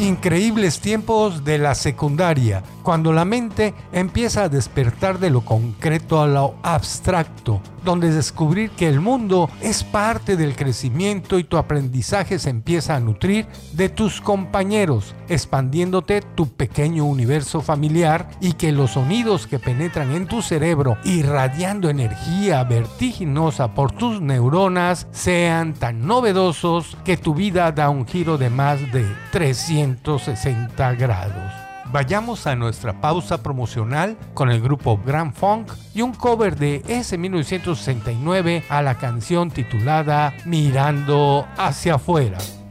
increíbles tiempos de la secundaria, cuando la mente empieza a despertar de lo concreto a lo abstracto, donde descubrir que el mundo es parte del crecimiento y tu aprendizaje se empieza a nutrir de tus compañeros, expandiéndote tu pequeño universo familiar, y que los sonidos que penetran en tu cerebro, irradiando energía vertiginosa por tus neuronas, sean tan novedosos que tu vida da un giro de más de 360 grados. Vayamos a nuestra pausa promocional con el grupo Grand Funk y un cover de ese 1969 a la canción titulada Mirando hacia afuera.